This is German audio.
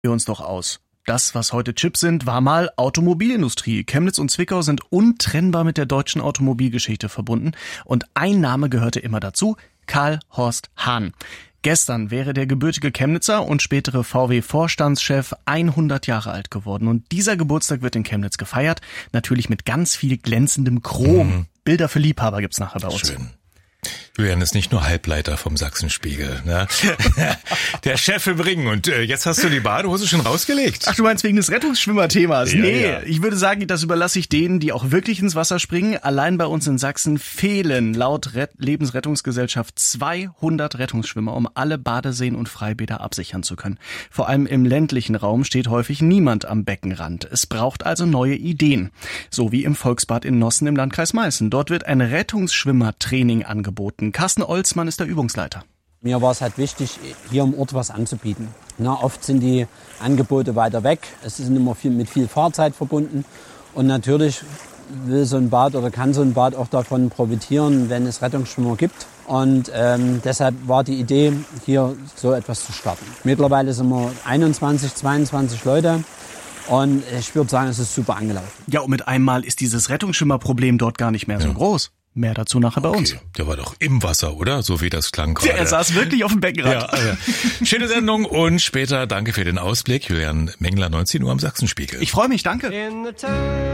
wir uns doch aus. Das, was heute Chips sind, war mal Automobilindustrie. Chemnitz und Zwickau sind untrennbar mit der deutschen Automobilgeschichte verbunden. Und ein Name gehörte immer dazu: Karl Horst Hahn. Gestern wäre der gebürtige Chemnitzer und spätere VW-Vorstandschef 100 Jahre alt geworden. Und dieser Geburtstag wird in Chemnitz gefeiert. Natürlich mit ganz viel glänzendem Chrom. Bilder für Liebhaber gibt's nachher bei uns. Schön. Julian ist nicht nur Halbleiter vom Sachsenspiegel, ne? Der Chef im Ring. Und jetzt hast du die Badehose schon rausgelegt. Ach, du meinst wegen des Rettungsschwimmer-Themas? Ja, Nee, ja. Ich würde sagen, das überlasse ich denen, die auch wirklich ins Wasser springen. Allein bei uns in Sachsen fehlen laut Lebensrettungsgesellschaft 200 Rettungsschwimmer, um alle Badeseen und Freibäder absichern zu können. Vor allem im ländlichen Raum steht häufig niemand am Beckenrand. Es braucht also neue Ideen. So wie im Volksbad in Nossen im Landkreis Meißen. Dort wird ein Rettungsschwimmertraining angeboten. Carsten Olsmann ist der Übungsleiter. Mir war es halt wichtig, hier im Ort was anzubieten. Oft sind die Angebote weiter weg. Es ist immer mit viel Fahrzeit verbunden. Und natürlich will so ein Bad oder kann so ein Bad auch davon profitieren, wenn es Rettungsschwimmer gibt. Und deshalb war die Idee, hier so etwas zu starten. Mittlerweile sind wir 21, 22 Leute. Und ich würde sagen, es ist super angelaufen. Ja, und mit einmal ist dieses Rettungsschwimmerproblem dort gar nicht mehr so groß. Mehr dazu nachher bei uns. Der war doch im Wasser, oder? So wie das klang gerade. Er saß wirklich auf dem Beckenrand. Ja, also, schöne Sendung und später danke für den Ausblick. Julian Mengler, 19 Uhr am Sachsenspiegel. Ich freue mich, danke.